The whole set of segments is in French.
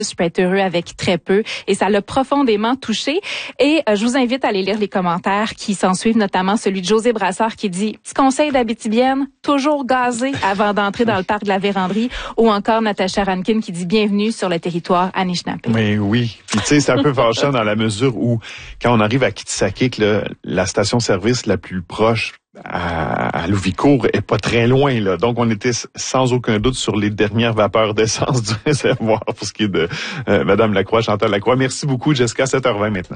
Je peux être heureux avec très peu et ça l'a profondément touché. Et je vous invite à aller lire les commentaires qui s'en suivent, notamment celui de José Brassard qui dit « Petit conseil d'Abitibienne, toujours gazer avant d'entrer dans le parc de la Vérandrie » ou encore Natacha Rankin qui dit « Bienvenue sur le territoire Anishinaabe ». Mais oui, puis tu sais, c'est un peu fâchant dans la mesure où quand on arrive à Kitsakik, la station-service la plus proche à Louvicourt est pas très loin, là. Donc, on était sans aucun doute sur les dernières vapeurs d'essence du réservoir pour ce qui est de Madame Lacroix, Chantal Lacroix. Merci beaucoup, Jessica. 7h20 maintenant.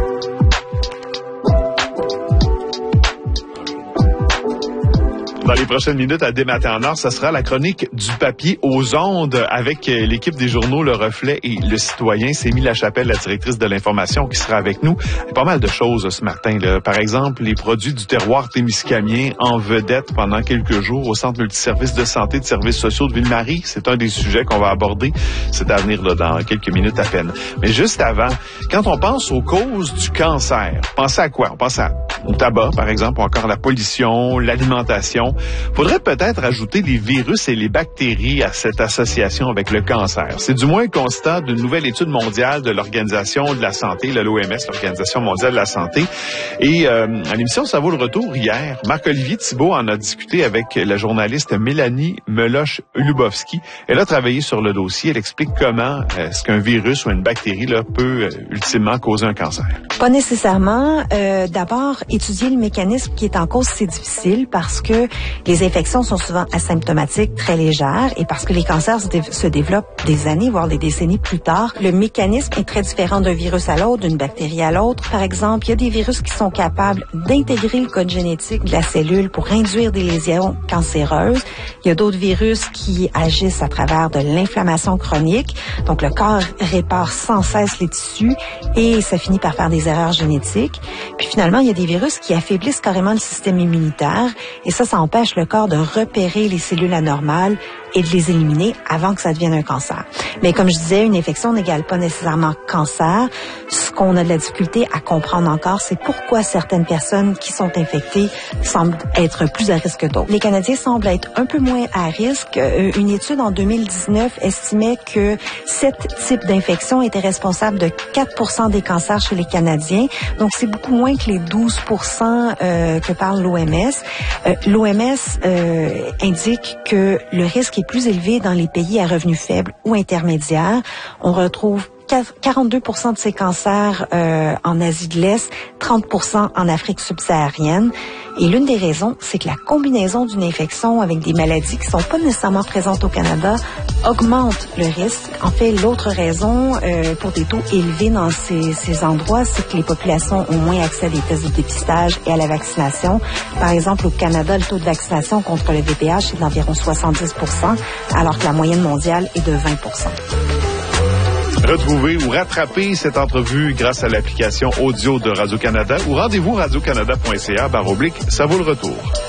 Dans les prochaines minutes, à Dès matin en Or, ça sera la chronique du papier aux ondes avec l'équipe des journaux Le Reflet et Le Citoyen. C'est Émilie Lachapelle, la directrice de l'information, qui sera avec nous. Il y a pas mal de choses ce matin, là. Par exemple, les produits du terroir témiscamien en vedette pendant quelques jours au Centre multiservice de santé et de services sociaux de Ville-Marie. C'est un des sujets qu'on va aborder. C'est à venir là, dans quelques minutes à peine. Mais juste avant, quand on pense aux causes du cancer, pensez à quoi? On pense au tabac, par exemple, ou encore la pollution, l'alimentation. Faudrait peut-être ajouter les virus et les bactéries à cette association avec le cancer. C'est du moins le constat d'une nouvelle étude mondiale de l'Organisation de la santé, l'OMS, l'Organisation mondiale de la santé. Et à l'émission Ça vaut le retour hier, Marc-Olivier Thibault en a discuté avec la journaliste Mélanie Meloche-Lubowski. Elle a travaillé sur le dossier. Elle explique comment est-ce qu'un virus ou une bactérie là, peut ultimement causer un cancer. Pas nécessairement. D'abord, étudier le mécanisme qui est en cause, c'est difficile parce que les infections sont souvent asymptomatiques, très légères, et parce que les cancers se développent des années, voire des décennies plus tard. Le mécanisme est très différent d'un virus à l'autre, d'une bactérie à l'autre. Par exemple, il y a des virus qui sont capables d'intégrer le code génétique de la cellule pour induire des lésions cancéreuses. Il y a d'autres virus qui agissent à travers de l'inflammation chronique. Donc, le corps répare sans cesse les tissus et ça finit par faire des erreurs génétiques. Puis finalement, il y a des virus qui affaiblissent carrément le système immunitaire et ça empêche le corps de repérer les cellules anormales et de les éliminer avant que ça devienne un cancer. Mais comme je disais, une infection n'égale pas nécessairement cancer. Ce qu'on a de la difficulté à comprendre encore, c'est pourquoi certaines personnes qui sont infectées semblent être plus à risque que d'autres. Les Canadiens semblent être un peu moins à risque. Une étude en 2019 estimait que 7 types d'infections étaient responsables de 4% des cancers chez les Canadiens. Donc, c'est beaucoup moins que les 12% que parle l'OMS. L'OMS indique que le risque est plus élevé dans les pays à revenus faibles ou intermédiaires. On retrouve 42% de ces cancers en Asie de l'Est, 30% en Afrique subsaharienne. Et l'une des raisons, c'est que la combinaison d'une infection avec des maladies qui sont pas nécessairement présentes au Canada augmente le risque. En fait, l'autre raison pour des taux élevés dans ces endroits, c'est que les populations ont moins accès à des tests de dépistage et à la vaccination. Par exemple, au Canada, le taux de vaccination contre le VPH est d'environ 70%, alors que la moyenne mondiale est de 20%. Retrouvez ou rattraper cette entrevue grâce à l'application audio de Radio-Canada ou rendez-vous radiocanada.ca/ça vaut le retour.